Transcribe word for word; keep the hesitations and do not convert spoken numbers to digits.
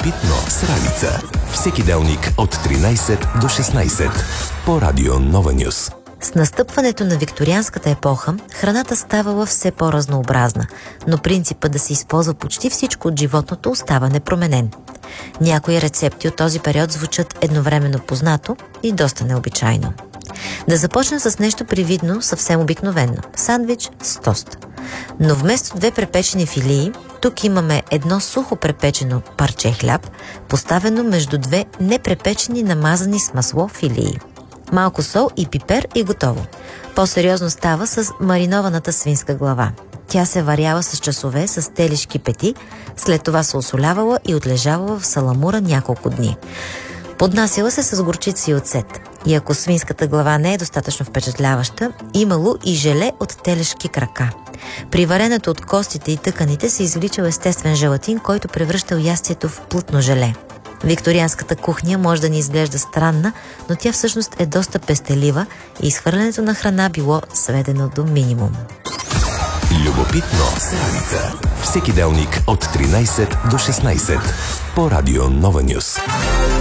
Любопитно с Ралица. Всеки делник от тринайсет до шестнайсет по Радио Нова Нюс. С настъпването на викторианската епоха, храната ставала все по-разнообразна, но принципът да се използва почти всичко от животното остава непроменен. Някои рецепти от този период звучат едновременно познато и доста необичайно. Да започнем с нещо привидно, съвсем обикновено – сандвич с тост. Но вместо две препечени филии, тук имаме едно сухо препечено парче хляб, поставено между две непрепечени намазани с масло филии. Малко сол и пипер и готово. По-сериозно става с маринованата свинска глава. Тя се варява с часове с телешки пети, след това се осолявала и отлежавала в саламура няколко дни. Поднасяла се с горчица и оцет. И ако свинската глава не е достатъчно впечатляваща, имало и желе от телешки крака. При варенето от костите и тъканите се извличал естествен желатин, който превръщал ястието в плътно желе. Викторианската кухня може да ни изглежда странна, но тя всъщност е доста пестелива и изхвърлянето на храна било сведено до минимум. Любопитно с Ралица. Всеки делник от тринайсет до шестнайсет по Радио Нова Нюс.